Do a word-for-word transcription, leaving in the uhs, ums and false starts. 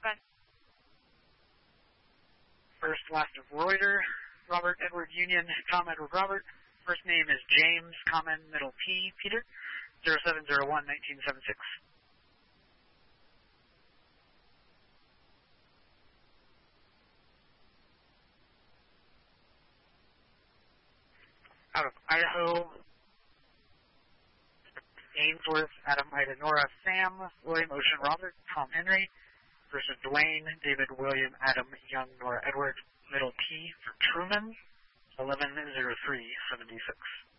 Good. First, last of Reuter, Robert Edward Union, Tom Edward Robert. First name is James, common, middle P, Peter, zero seven zero one, nineteen seventy-six. Out of Idaho, Ainsworth, Adam, Ida, Nora, Sam, William, Ocean, Robert, Tom, Henry. First is Dwayne, David, William, Adam, Young, Nora, Edward, middle T for Truman, eleven zero three seventy-six.